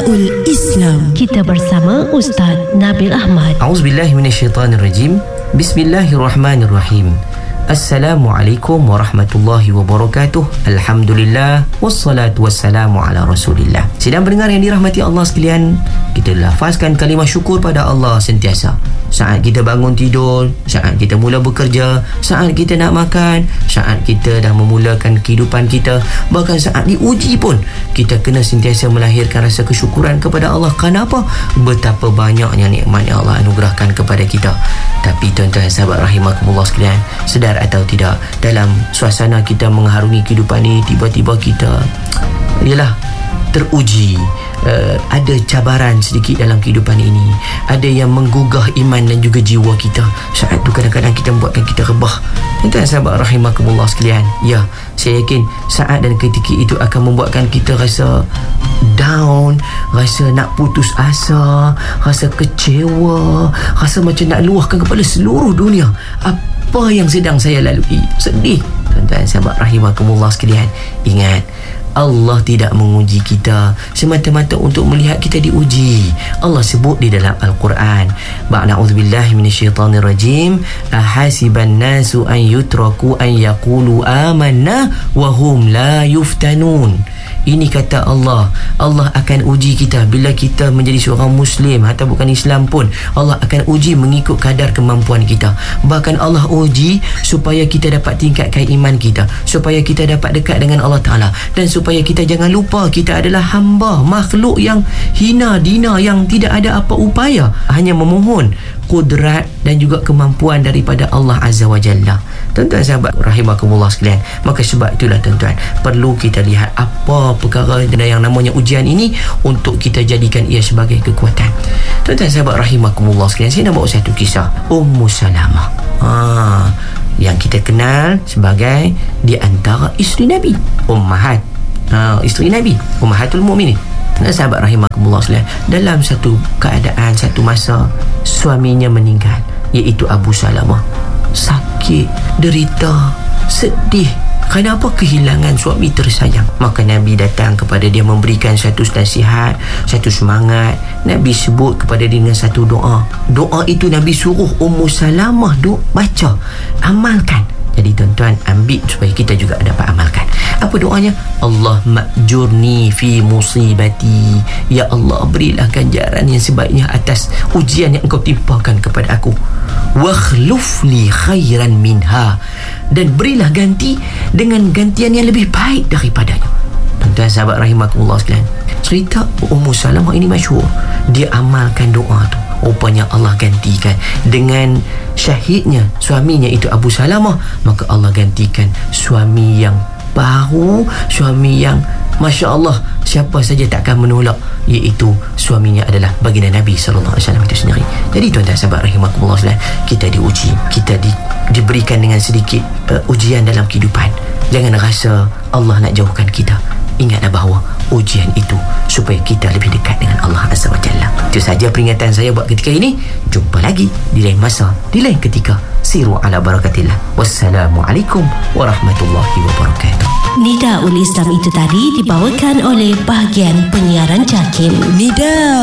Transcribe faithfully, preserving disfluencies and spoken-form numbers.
Nidaul Islam. Kita bersama Ustaz Nabil Ahmad. A'udzubillahi minasyaitanirrajim. Bismillahirrahmanirrahim. Assalamualaikum warahmatullahi wabarakatuh. Alhamdulillah wassalatu wassalamu ala Rasulillah. Sidang pendengar yang dirahmati Allah sekalian, kita lafazkan kalimah syukur pada Allah sentiasa. Saat kita bangun tidur, saat kita mula bekerja, saat kita nak makan, saat kita dah memulakan kehidupan kita, bahkan saat diuji pun kita kena sentiasa melahirkan rasa kesyukuran kepada Allah. Kenapa? Betapa banyaknya nikmat yang Allah anugerahkan kepada kita. Tapi tuan-tuan sahabat rahimakumullah sekalian, sedar atau tidak, dalam suasana kita mengharungi kehidupan ni, tiba-tiba kita ialah teruji. Uh, ada cabaran sedikit dalam kehidupan ini, ada yang menggugah iman dan juga jiwa kita. Saat tu kadang-kadang kita membuatkan kita rebah. Tuan-tuan sahabat rahimakumullah sekalian, ya, saya yakin saat dan ketika itu akan membuatkan kita rasa down, rasa nak putus asa, rasa kecewa, rasa macam nak luahkan kepada seluruh dunia apa yang sedang saya lalui. Sedih. Tuan-tuan sahabat rahimakumullah sekalian, ingat, Allah tidak menguji kita semata-mata untuk melihat kita diuji. Allah sebut di dalam Al-Quran, ba'na'udzubillahi minasyaitanirrajim, ahasiban nasu an yutraku an yaqulu amanna wa hum la yuftanun. Ini kata Allah, Allah akan uji kita bila kita menjadi seorang Muslim atau bukan Islam pun. Allah akan uji mengikut kadar kemampuan kita. Bahkan Allah uji supaya kita dapat tingkatkan iman kita, supaya kita dapat dekat dengan Allah Ta'ala, dan supaya kita jangan lupa kita adalah hamba, makhluk yang hina dina, yang tidak ada apa upaya, hanya memohon kudrat dan juga kemampuan daripada Allah Azza wa Jalla. Tuan-tuan sahabat rahimakumullah sekalian, maka sebab itulah tuan-tuan, perlu kita lihat apa perkara yang namanya ujian ini untuk kita jadikan ia sebagai kekuatan. Tuan-tuan sahabat rahimakumullah sekalian, saya nak bawa satu kisah Ummu Salamah, ha, yang kita kenal sebagai di antara isteri Nabi, Ummahat, ha, isteri Nabi, Ummahatul Mukminin. Dan sahabat rahimakumullah sekalian, dalam satu keadaan, satu masa suaminya meninggal, iaitu Abu Salamah. Sakit, derita, sedih. Kenapa? Kehilangan suami tersayang. Maka Nabi datang kepada dia, memberikan satu nasihat, satu semangat. Nabi sebut kepada dia dengan satu doa. Doa itu Nabi suruh Ummu Salamah doa, baca, amalkan. Jadi tuan-tuan, ambil supaya kita juga dapat amalkan. Apa doanya? Allah ma'jurni fi musibati. Ya Allah, berilah ganjaran yang sebaiknya atas ujian yang engkau timpakan kepada aku. Wakhlufli khairan minha. Dan berilah ganti dengan gantian yang lebih baik daripadanya. Tuan-tuan sahabat rahimakumullah sekalian, cerita Ummu Salamah ini masyhur. Dia amalkan doa tu, rupanya Allah gantikan dengan syahidnya suaminya itu Abu Salamah. Maka Allah gantikan suami yang baru, suami yang Masya Allah, siapa saja takkan menolak, iaitu suaminya adalah baginda Nabi sallallahu alaihi wasallam itu sendiri. Jadi tuan-tuan sahabat rahimakumullah sekalian, kita diuji, kita di, diberikan dengan sedikit uh, ujian dalam kehidupan. Jangan rasa Allah nak jauhkan kita. Ingatlah bahawa ujian itu supaya kita lebih dekat dengan Allah Azza wa Jalla. Itu saja peringatan saya buat ketika ini. Jumpa lagi di lain masa, di lain ketika. Siru ala barakatillah. Wassalamualaikum warahmatullahi wabarakatuh. Nidaul Islam itu tadi dibawakan oleh bahagian penyiaran JAKIM. Nida